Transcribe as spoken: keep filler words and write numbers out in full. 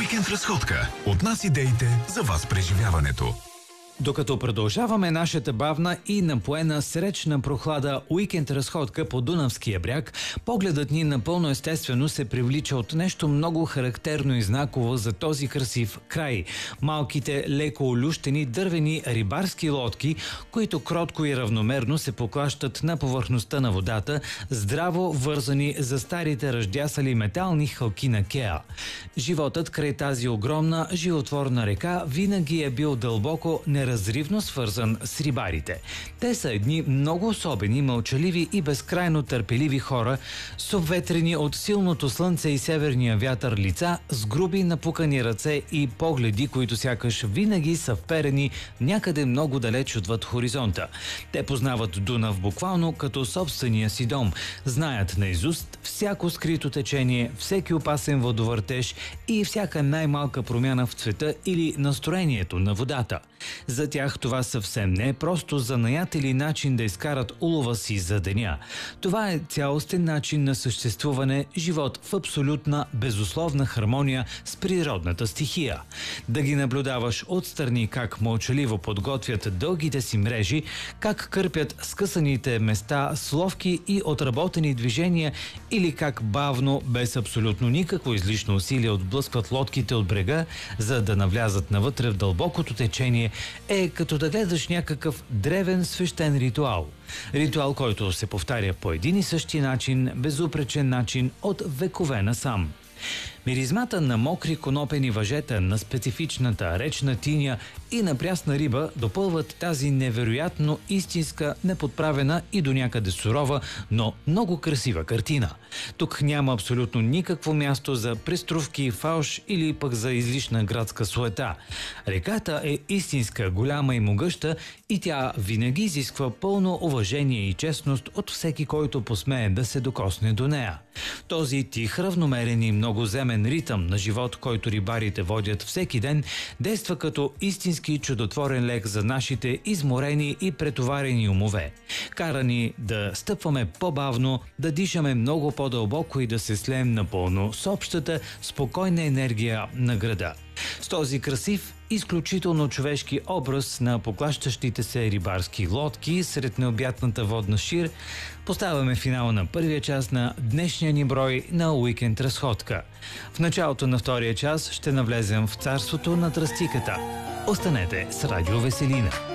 Уикенд разходка. От нас идеите за вас преживяването. Докато продължаваме нашата бавна и напоена сречна прохлада уикенд разходка по Дунавския бряг, погледът ни напълно естествено се привлича от нещо много характерно и знаково за този красив край. Малките, леко олющени дървени рибарски лодки, които кротко и равномерно се поклащат на повърхността на водата, здраво вързани за старите ръждясали метални хълки на Кеа. Животът край тази огромна, животворна река винаги е бил дълбоко неразривно свързан с рибарите. Те са едни много особени, мълчаливи и безкрайно търпеливи хора, с обветрени от силното слънце и северния вятър лица, с груби напукани ръце и погледи, които сякаш винаги са вперени някъде много далеч отвъд хоризонта. Те познават Дунав буквално като собствения си дом, знаят наизуст всяко скрито течение, всеки опасен водовъртеж и всяка най-малка промяна в цвета или настроението на водата. За тях това съвсем не е просто занаят или начин да изкарат улова си за деня. Това е цялостен начин на съществуване, живот в абсолютна, безусловна хармония с природната стихия. Да ги наблюдаваш отстрани как мълчаливо подготвят дългите си мрежи, как кърпят скъсаните места с ловки и отработени движения или как бавно, без абсолютно никакво излишно усилие отблъскват лодките от брега, за да навлязат навътре в дълбокото течение, е като да гледаш някакъв древен свещен ритуал. Ритуал, който се повтаря по един и същи начин, безупречен начин от векове насам. Миризмата на мокри конопени въжета, на специфичната речна тиня и на прясна риба допълват тази невероятно истинска, неподправена и до някъде сурова, но много красива картина. Тук няма абсолютно никакво място за преструвки, фалш или пък за излишна градска суета. Реката е истинска, голяма и могъща и тя винаги изисква пълно уважение и честност от всеки, който посмее да се докосне до нея. Този тих, равномерен и многоземен ритъм на живот, който рибарите водят всеки ден, действа като истински чудотворен лек за нашите изморени и претоварени умове. Кара ни да стъпваме по-бавно, да дишаме много по-дълбоко и да се слеем напълно с общата спокойна енергия на града. С този красив, изключително човешки образ на поклащащите се рибарски лодки сред необятната водна шир, поставяме финала на първия час на днешния ни брой на уикенд разходка. В началото на втория час ще навлезем в царството на тръстиката. Останете с Радио Веселина.